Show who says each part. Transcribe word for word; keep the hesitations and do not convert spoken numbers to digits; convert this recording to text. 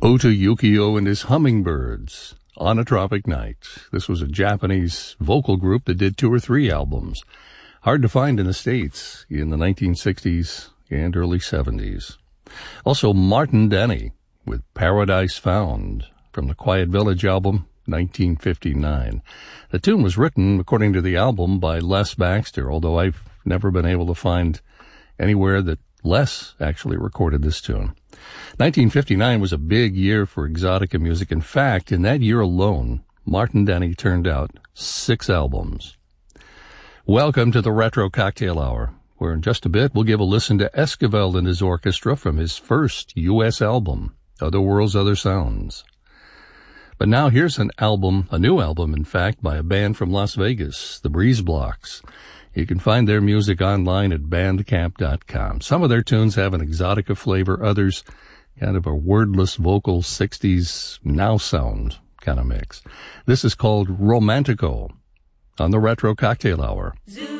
Speaker 1: Ota Yukio and his Hummingbirds, On a Tropic Night. This was a Japanese vocal group that did two or three albums. Hard to find in the States in the nineteen sixties and early seventies. Also, Martin Denny with Paradise Found from the Quiet Village album, nineteen fifty-nine. The tune was written, according to the album, by Les Baxter, although I've never been able to find anywhere that Les actually recorded this tune. nineteen fifty-nine was a big year for exotica music. In fact, in that year alone, Martin Denny turned out six albums. Welcome to the Retro Cocktail Hour, where in just a bit we'll give a listen to Esquivel and his orchestra from his first U S album, Other Worlds, Other Sounds. But now here's an album, a new album, in fact, by a band from Las Vegas, the Breeze Blocks. You can find their music online at bandcamp dot com. Some of their tunes have an exotica flavor, others kind of a wordless vocal sixties now sound kind of mix. This is called Romantico on the Retro Cocktail Hour.
Speaker 2: Zoo.